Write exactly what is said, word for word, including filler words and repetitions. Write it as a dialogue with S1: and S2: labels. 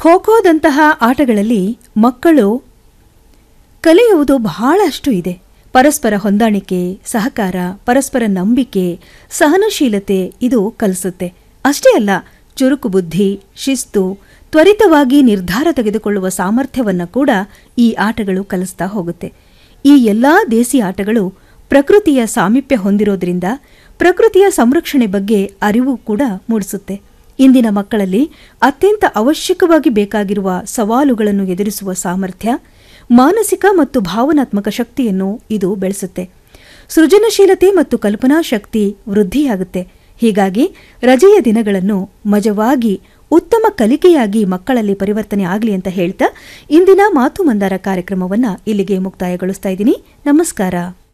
S1: ಖೋ ಖೋದಂತಹ ಆಟಗಳಲ್ಲಿ ಮಕ್ಕಳು ಕಲಿಯುವುದು ಬಹಳಷ್ಟು ಇದೆ. ಪರಸ್ಪರ ಹೊಂದಾಣಿಕೆ, ಸಹಕಾರ, ಪರಸ್ಪರ ನಂಬಿಕೆ, ಸಹನಶೀಲತೆ ಇದು ಕಲಿಸುತ್ತೆ. ಅಷ್ಟೇ ಅಲ್ಲ, ಚುರುಕು ಬುದ್ಧಿ, ಶಿಸ್ತು, ತ್ವರಿತವಾಗಿ ನಿರ್ಧಾರ ತೆಗೆದುಕೊಳ್ಳುವ ಸಾಮರ್ಥ್ಯವನ್ನು ಕೂಡ ಈ ಆಟಗಳು ಕಲಿಸ್ತಾ ಹೋಗುತ್ತೆ. ಈ ಎಲ್ಲಾ ದೇಸಿ ಆಟಗಳು ಪ್ರಕೃತಿಯ ಸಾಮೀಪ್ಯ ಹೊಂದಿರೋದ್ರಿಂದ ಪ್ರಕೃತಿಯ ಸಂರಕ್ಷಣೆ ಬಗ್ಗೆ ಅರಿವು ಕೂಡ ಮೂಡಿಸುತ್ತೆ. ಇಂದಿನ ಮಕ್ಕಳಲ್ಲಿ ಅತ್ಯಂತ ಅವಶ್ಯಕವಾಗಿ ಬೇಕಾಗಿರುವ ಸವಾಲುಗಳನ್ನು ಎದುರಿಸುವ ಸಾಮರ್ಥ್ಯ, ಮಾನಸಿಕ ಮತ್ತು ಭಾವನಾತ್ಮಕ ಶಕ್ತಿಯನ್ನು ಇದು ಬೆಳೆಸುತ್ತೆ. ಸೃಜನಶೀಲತೆ ಮತ್ತು ಕಲ್ಪನಾ ಶಕ್ತಿ ವೃದ್ಧಿಯಾಗುತ್ತೆ. ಹೀಗಾಗಿ ರಜೆಯ ದಿನಗಳನ್ನು ಮಜವಾಗಿ ಉತ್ತಮ ಕಲಿಕೆಯಾಗಿ ಮಕ್ಕಳಲ್ಲಿ ಪರಿವರ್ತನೆ ಆಗಲಿ ಅಂತ ಹೇಳ್ತಾ ಇಂದಿನ ಮಾತು ಮಂದಾರ ಕಾರ್ಯಕ್ರಮವನ್ನು ಇಲ್ಲಿಗೆ ಮುಕ್ತಾಯಗೊಳಿಸ್ತಾ ಇದ್ದೀನಿ. ನಮಸ್ಕಾರ.